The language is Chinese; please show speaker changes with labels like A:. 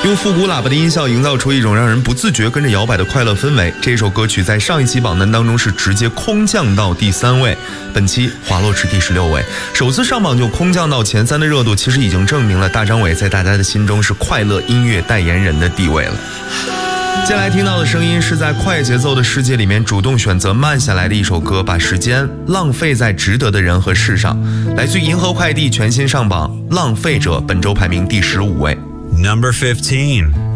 A: 用复古喇叭的音效营造出一种让人不自觉跟着摇摆的快乐氛围。这首歌曲在上一期榜单当中是直接空降到第3位，本期滑落至第16位。首次上榜就空降到前3的热度，其实已经证明了大张伟在大家的心中是快乐音乐代言人的地位了。接下来听到的声音是在快节奏的世界里面主动选择慢下来的一首歌，把时间浪费在值得的人和事上。来自银河快递全新上榜，浪费者本周排名第15位。
B: Number 15.